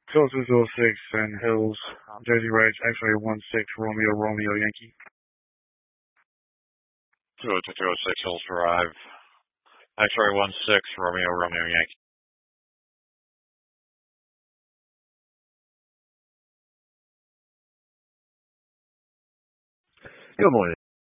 Tulsa 06 and Hills, Jersey Ridge, X-ray 16, Romeo Yankee. 20206 Hills Drive, X-ray 16, Romeo Yankee. Good morning.